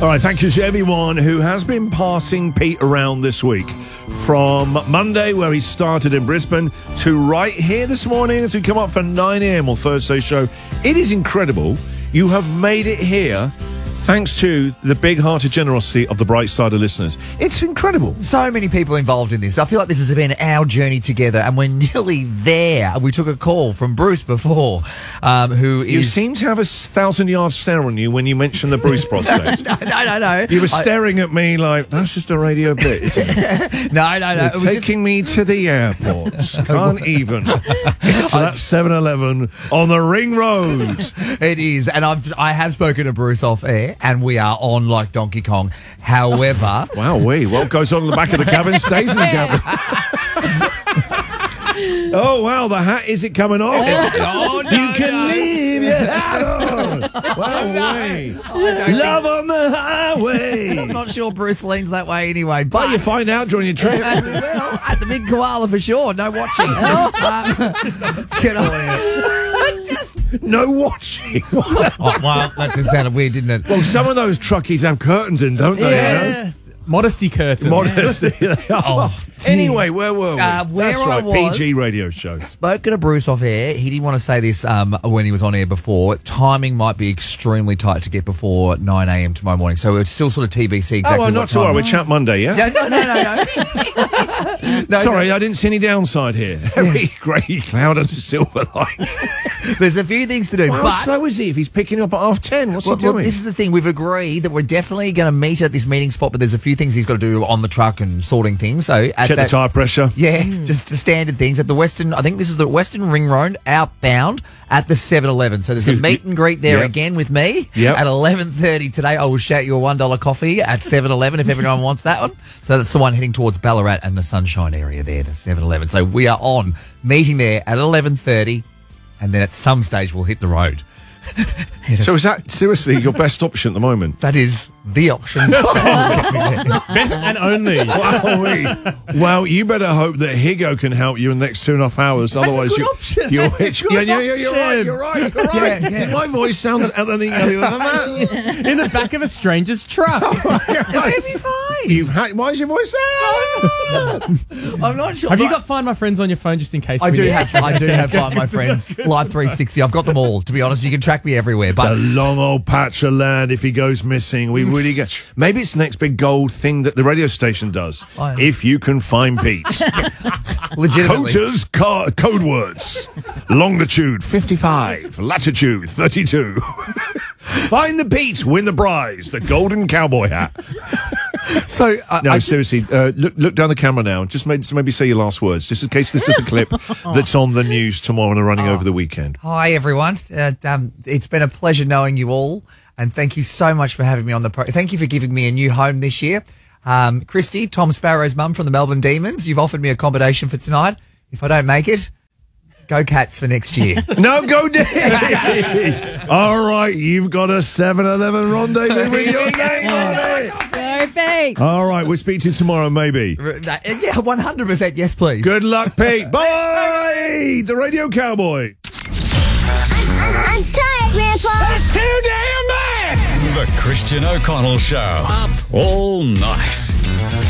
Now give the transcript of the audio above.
All right, thank you to everyone who has been passing Pete around this week. From Monday, where he started in Brisbane, to right here this morning as we come up for 9 a.m. on Thursday's show. It is incredible. You have made it here thanks to the big-hearted generosity of the Bright Side of listeners. It's incredible. So many people involved in this. I feel like this has been our journey together, and we're nearly there. We took a call from Bruce before, who is... You seem to have a 1,000-yard stare on you when you mentioned the Bruce prospect. No. You were staring at me like, that's just a radio bit, isn't it? No. You're taking me to the airport. Can't even get to that 7-Eleven on the Ring Road. It is, and I have spoken to Bruce off air, and we are on like Donkey Kong. However... What goes on in the back of the cabin stays in the cabin. Oh, wow, the hat, is it coming off? You can leave your hat on. Love on the highway. I'm not sure Bruce leans that way anyway. But you find out during your trip. Well, at the Big Koala for sure. No watching. No watching. Well, that just sounded weird, didn't it? Well, some of those truckies have curtains in, don't they? Yes. Modesty curtains. Modesty. Anyway, where were we? Where That's I right, was- PG radio show. Spoken to Bruce off air. He didn't want to say this when he was on air before. Timing might be extremely tight to get before 9 a.m. tomorrow morning. So it's still sort of TBC exactly not what to worry. time. We're chat Monday, yeah? No. Sorry, I didn't see any downside here. Every grey cloud has a silver lining. There's a few things to do. How but slow is he if he's picking up at 10:30? What's he doing? Well, this is the thing. We've agreed that we're definitely going to meet at this meeting spot, but there's a few things he's got to do on the truck and sorting things. So at Check the tyre pressure. Yeah, just the standard things at the Western. I think this is the Western Ring Road outbound at the 7-Eleven. So there's a meet and greet there again with me at 11:30 today. I will shout you a $1 coffee at 7-Eleven if everyone wants that one. So that's the one heading towards Ballarat and the Sunshine area there, the 7-Eleven. So we are on meeting there at 11:30, and then at some stage we'll hit the road. So is that seriously your best option at the moment? That is the option. Best and only. Well, you better hope that Higo can help you in the next 2.5 hours. Otherwise, you'll hitch. You're right. Yeah. My voice sounds anything other than that. In the back of a stranger's truck. It'll be fine. Why is your voice there? I'm not sure. Have you got Find My Friends on your phone just in case? I do have Find My Friends. Live 360. I've got them all. To be honest, you can track me everywhere. But a long old patch of land. If he goes missing, we really get. Maybe it's the next big gold thing that the radio station does. If you can find Pete. Legitimately. Coaches code words. Longitude 55, latitude 32. Find the Pete, win the prize, the golden cowboy hat. So seriously, look down the camera now. Just maybe say your last words, just in case this is the clip that's on the news tomorrow and running over the weekend. Hi, everyone. It's been a pleasure knowing you all, and thank you so much for having me on the program. Thank you for giving me a new home this year. Christy, Tom Sparrow's mum from the Melbourne Demons, you've offered me accommodation for tonight. If I don't make it, go Cats for next year. No, go D's. All right, you've got a 7-Eleven rendezvous with your name on it. Perfect. All right, we'll speak to you tomorrow, maybe. Yeah, 100%. Yes, please. Good luck, Pete. Bye. The Radio Cowboy. I'm tired, Grandpa. That's too damn bad. The Christian O'Connell Show. Up all night.